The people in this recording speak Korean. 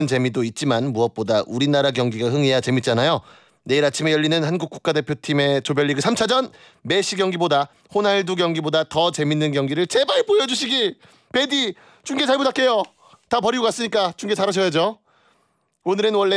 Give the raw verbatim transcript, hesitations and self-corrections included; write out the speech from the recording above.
재미도 있지만 무엇보다 우리나라 경기가 흥해야 재밌잖아요. 내일 아침에 열리는 한국 국가대표팀의 조별리그 삼 차전 메시 경기보다 호날두 경기보다 더 재밌는 경기를 제발 보여주시길. 베디 중계 잘 부탁해요. 다 버리고 갔으니까 중계 잘하셔야죠. 오늘은 원래